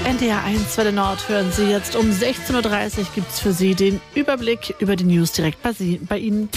NDR 1 Welle Nord hören Sie jetzt um 16.30 Uhr. Gibt es für Sie den Überblick über die News direkt bei Ihnen.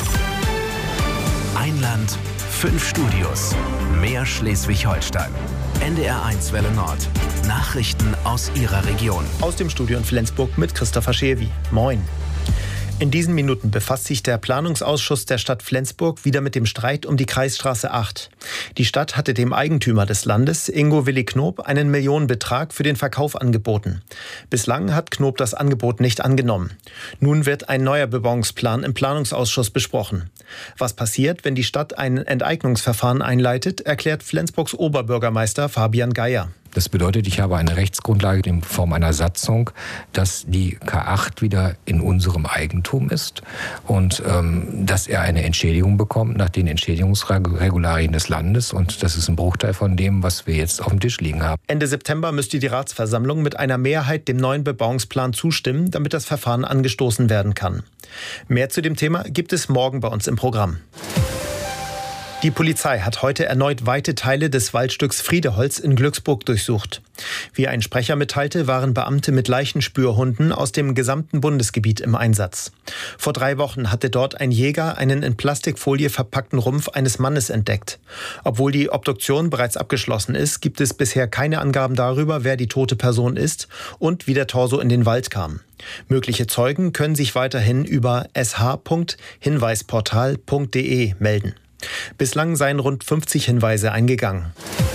Ein Land, 5 Studios, mehr Schleswig-Holstein. NDR 1 Welle Nord. Nachrichten aus Ihrer Region. Aus dem Studio in Flensburg mit Christopher Schewi. Moin. In diesen Minuten befasst sich der Planungsausschuss der Stadt Flensburg wieder mit dem Streit um die Kreisstraße 8. Die Stadt hatte dem Eigentümer des Landes, Ingo Willi Knob, einen Millionenbetrag für den Verkauf angeboten. Bislang hat Knob das Angebot nicht angenommen. Nun wird ein neuer Bebauungsplan im Planungsausschuss besprochen. Was passiert, wenn die Stadt ein Enteignungsverfahren einleitet, erklärt Flensburgs Oberbürgermeister Fabian Geier. Das bedeutet, ich habe eine Rechtsgrundlage in Form einer Satzung, dass die K8 wieder in unserem Eigentum ist und dass er eine Entschädigung bekommt nach den Entschädigungsregularien des Landes. Und das ist ein Bruchteil von dem, was wir jetzt auf dem Tisch liegen haben. Ende September müsste die Ratsversammlung mit einer Mehrheit dem neuen Bebauungsplan zustimmen, damit das Verfahren angestoßen werden kann. Mehr zu dem Thema gibt es morgen bei uns im Programm. Die Polizei hat heute erneut weite Teile des Waldstücks Friedeholz in Glücksburg durchsucht. Wie ein Sprecher mitteilte, waren Beamte mit Leichenspürhunden aus dem gesamten Bundesgebiet im Einsatz. Vor 3 Wochen hatte dort ein Jäger einen in Plastikfolie verpackten Rumpf eines Mannes entdeckt. Obwohl die Obduktion bereits abgeschlossen ist, gibt es bisher keine Angaben darüber, wer die tote Person ist und wie der Torso in den Wald kam. Mögliche Zeugen können sich weiterhin über sh.hinweisportal.de melden. Bislang seien rund 50 Hinweise eingegangen.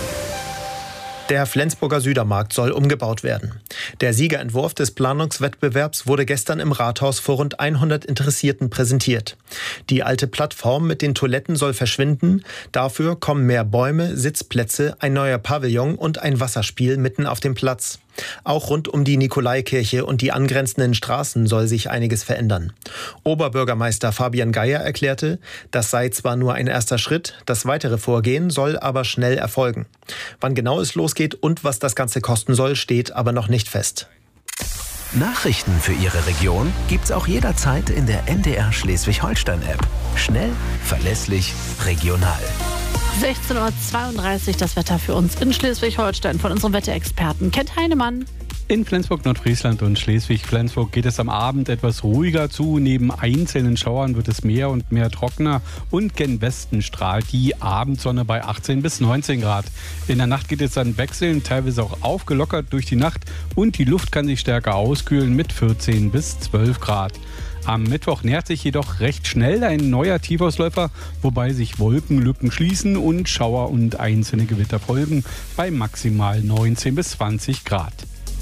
Der Flensburger Südermarkt soll umgebaut werden. Der Siegerentwurf des Planungswettbewerbs wurde gestern im Rathaus vor rund 100 Interessierten präsentiert. Die alte Plattform mit den Toiletten soll verschwinden. Dafür kommen mehr Bäume, Sitzplätze, ein neuer Pavillon und ein Wasserspiel mitten auf dem Platz. Auch rund um die Nikolaikirche und die angrenzenden Straßen soll sich einiges verändern. Oberbürgermeister Fabian Geier erklärte, das sei zwar nur ein erster Schritt, das weitere Vorgehen soll aber schnell erfolgen. Wann genau es losgeht und was das Ganze kosten soll, steht aber noch nicht fest. Nachrichten für Ihre Region gibt's auch jederzeit in der NDR Schleswig-Holstein-App. Schnell, verlässlich, regional. 16.32 Uhr das Wetter für uns in Schleswig-Holstein von unserem Wetterexperten Kent Heinemann. In Flensburg, Nordfriesland und Schleswig-Flensburg geht es am Abend etwas ruhiger zu. Neben einzelnen Schauern wird es mehr und mehr trockener und gen Westen strahlt die Abendsonne bei 18 bis 19 Grad. In der Nacht geht es dann wechselnd, teilweise auch aufgelockert durch die Nacht und die Luft kann sich stärker auskühlen mit 14 bis 12 Grad. Am Mittwoch nähert sich jedoch recht schnell ein neuer Tiefausläufer, wobei sich Wolkenlücken schließen und Schauer und einzelne Gewitter folgen bei maximal 19 bis 20 Grad.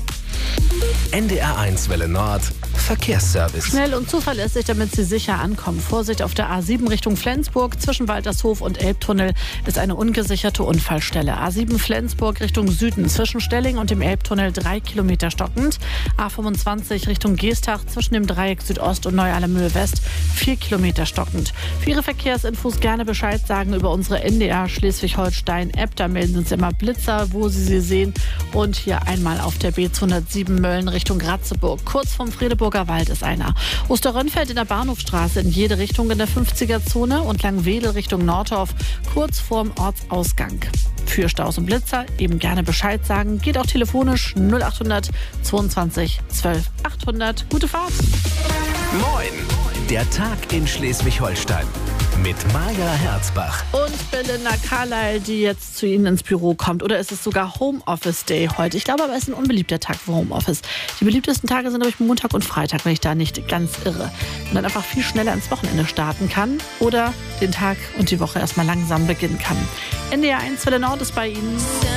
NDR 1 Welle Nord. Verkehrsservice. Schnell und zuverlässig, damit Sie sicher ankommen. Vorsicht auf der A7 Richtung Flensburg. Zwischen Waltershof und Elbtunnel ist eine ungesicherte Unfallstelle. A7 Flensburg Richtung Süden. Zwischen Stelling und dem Elbtunnel 3 Kilometer stockend. A25 Richtung Geestach. Zwischen dem Dreieck Südost und Neu-Allermühle West 4 Kilometer stockend. Für Ihre Verkehrsinfos gerne Bescheid sagen über unsere NDR Schleswig-Holstein-App. Da melden Sie uns immer Blitzer, wo Sie sie sehen. Und hier einmal auf der B207 Mölln Richtung Ratzeburg. Kurz vom Fredeburger Wald ist einer. Osterrönfeld in der Bahnhofstraße in jede Richtung in der 50er-Zone und Langwedel Richtung Nordorf, kurz vorm Ortsausgang. Für Staus und Blitzer eben gerne Bescheid sagen. Geht auch telefonisch 0800 22 12 800. Gute Fahrt. Moin! Der Tag in Schleswig-Holstein. Mit Maja Herzbach. Und Belinda Carlyle, die jetzt zu Ihnen ins Büro kommt. Oder ist es sogar Homeoffice Day heute? Ich glaube aber, es ist ein unbeliebter Tag für Homeoffice. Die beliebtesten Tage sind, glaube ich, Montag und Freitag, wenn ich da nicht ganz irre. Und dann einfach viel schneller ins Wochenende starten kann. Oder den Tag und die Woche erstmal langsam beginnen kann. NDR 1 Welle Nord ist bei Ihnen.